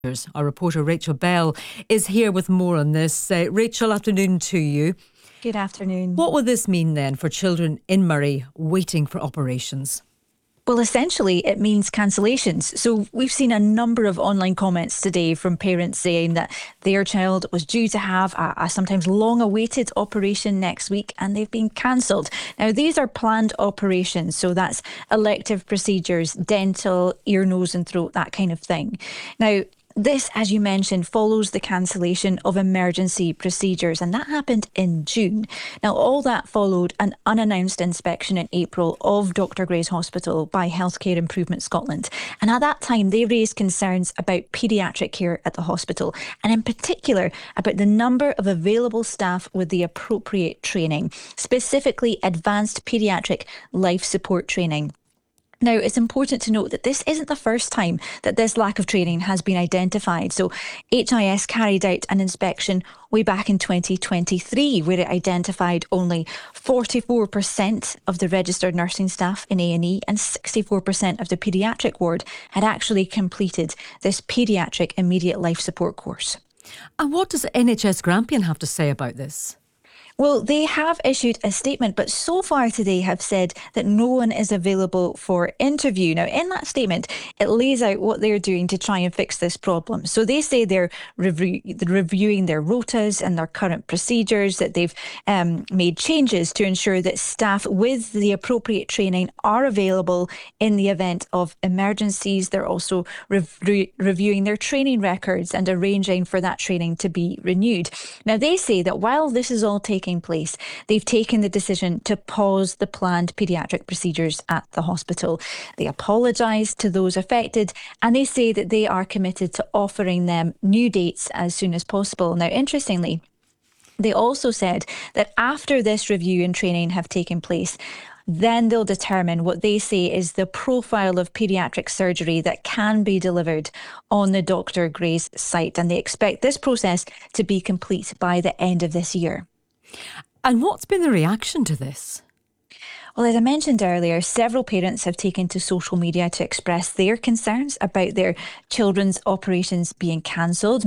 Our reporter Rachel Bell is here with more on this. Rachel, afternoon to you. Good afternoon. What will this mean then for children in Moray waiting for operations? Well, essentially, it means cancellations. So we've seen a number of online comments today from parents saying that their child was due to have a sometimes long-awaited operation next week and they've been cancelled. Now, these are planned operations, so that's elective procedures, dental, ear, nose and throat, that kind of thing. Now, this, as you mentioned, follows the cancellation of emergency procedures, and that happened in June. Now, all that followed an unannounced inspection in April of Dr Gray's Hospital by Healthcare Improvement Scotland. And at that time, they raised concerns about paediatric care at the hospital, and in particular about the number of available staff with the appropriate training, specifically advanced paediatric life support training. Now, it's important to note that this isn't the first time that this lack of training has been identified. So HIS carried out an inspection way back in 2023 where it identified only 44% of the registered nursing staff in A&E and 64% of the paediatric ward had actually completed this paediatric immediate life support course. And what does NHS Grampian have to say about this? Well, they have issued a statement, but so far today have said that no one is available for interview. Now, in that statement, it lays out what they're doing to try and fix this problem. So they say they're reviewing their rotas and their current procedures, that they've made changes to ensure that staff with the appropriate training are available in the event of emergencies. They're also reviewing their training records and arranging for that training to be renewed. Now, they say that while this is all taking place, they've taken the decision to pause the planned paediatric procedures at the hospital. They apologised to those affected and they say that they are committed to offering them new dates as soon as possible. Now, interestingly, they also said that after this review and training have taken place, then they'll determine what they say is the profile of paediatric surgery that can be delivered on the Dr Gray's site. And they expect this process to be complete by the end of this year. And what's been the reaction to this? Well, as I mentioned earlier, several parents have taken to social media to express their concerns about their children's operations being cancelled.